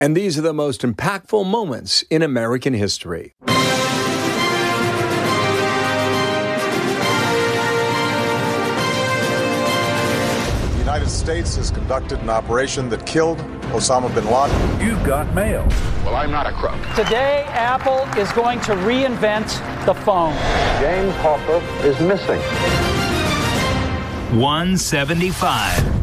And these are the most impactful moments in American history. The United States has conducted an operation that killed Osama bin Laden. You've got mail. Well, I'm not a crook. Today, Apple is going to reinvent the phone. James Hoffa is missing. 175.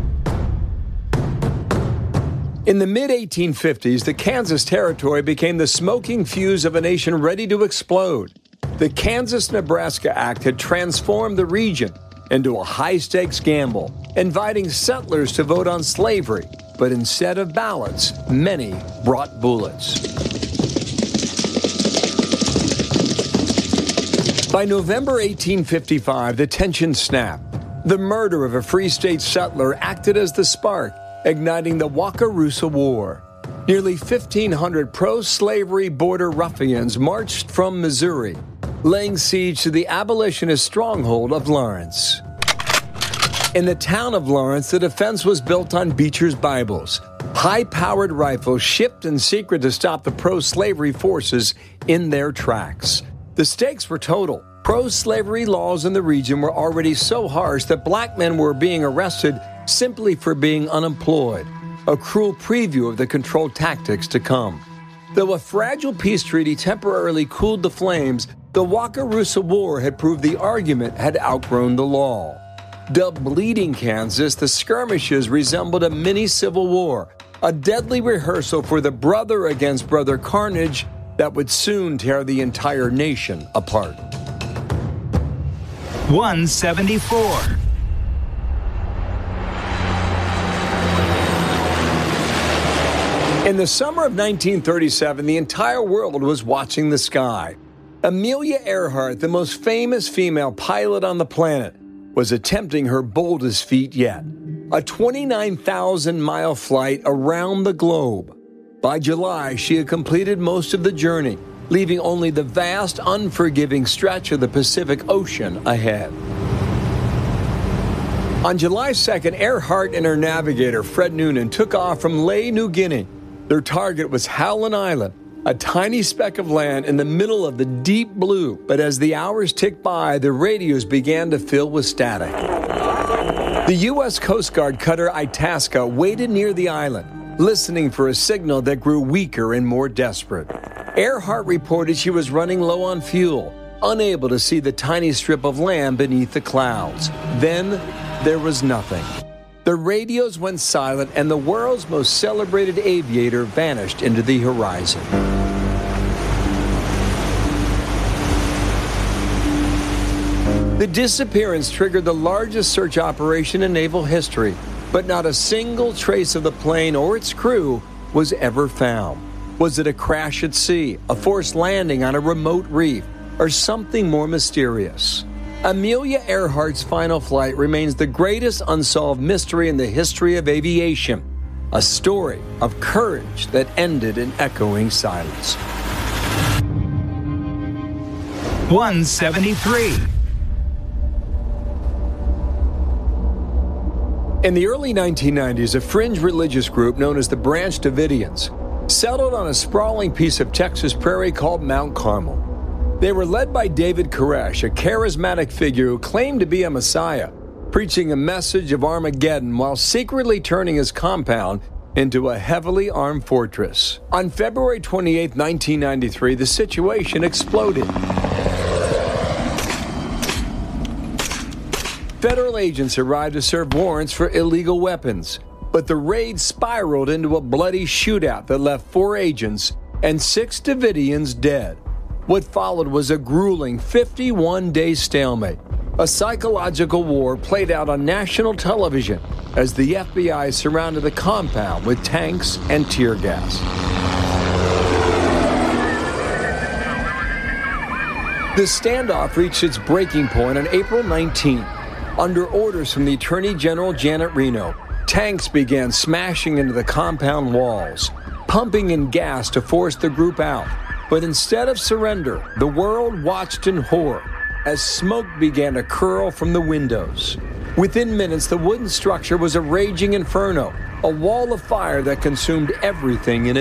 In the mid-1850s, the Kansas Territory became the smoking fuse of a nation ready to explode. The Kansas-Nebraska Act had transformed the region into a high-stakes gamble, inviting settlers to vote on slavery. But instead of ballots, many brought bullets. By November 1855, the tension snapped. The murder of a Free State settler acted as the spark, igniting the Wakarusa War. Nearly 1,500 pro-slavery border ruffians marched from Missouri, laying siege to the abolitionist stronghold of Lawrence. In the town of Lawrence, the defense was built on Beecher's Bibles, high-powered rifles shipped in secret to stop the pro-slavery forces in their tracks. The stakes were total. Pro-slavery laws in the region were already so harsh that black men were being arrested simply for being unemployed, a cruel preview of the controlled tactics to come. Though a fragile peace treaty temporarily cooled the flames, the Wakarusa War had proved the argument had outgrown the law. Dubbed Bleeding Kansas, the skirmishes resembled a mini-civil war, a deadly rehearsal for the brother against brother carnage that would soon tear the entire nation apart. 174. In the summer of 1937, the entire world was watching the sky. Amelia Earhart, the most famous female pilot on the planet, was attempting her boldest feat yet, a 29,000-mile flight around the globe. By July, she had completed most of the journey, leaving only the vast, unforgiving stretch of the Pacific Ocean ahead. On July 2nd, Earhart and her navigator, Fred Noonan, took off from Lae, New Guinea. Their target was Howland Island, a tiny speck of land in the middle of the deep blue. But as the hours ticked by, the radios began to fill with static. The U.S. Coast Guard cutter Itasca waited near the island, listening for a signal that grew weaker and more desperate. Earhart reported she was running low on fuel, unable to see the tiny strip of land beneath the clouds. Then there was nothing. The radios went silent, and the world's most celebrated aviator vanished into the horizon. The disappearance triggered the largest search operation in naval history, but not a single trace of the plane or its crew was ever found. Was it a crash at sea, a forced landing on a remote reef, or something more mysterious? Amelia Earhart's final flight remains the greatest unsolved mystery in the history of aviation, a story of courage that ended in echoing silence. 173. In the early 1990s, a fringe religious group known as the Branch Davidians settled on a sprawling piece of Texas prairie called Mount Carmel. They were led by David Koresh, a charismatic figure who claimed to be a Messiah, preaching a message of Armageddon while secretly turning his compound into a heavily armed fortress. On February 28, 1993, the situation exploded. Federal agents arrived to serve warrants for illegal weapons, but the raid spiraled into a bloody shootout that left 4 agents and 6 Davidians dead. What followed was a grueling 51-day stalemate, a psychological war played out on national television as the FBI surrounded the compound with tanks and tear gas. The standoff reached its breaking point on April 19th. Under orders from the Attorney General Janet Reno, tanks began smashing into the compound walls, pumping in gas to force the group out. But instead of surrender, the world watched in horror as smoke began to curl from the windows. Within minutes, the wooden structure was a raging inferno, a wall of fire that consumed everything in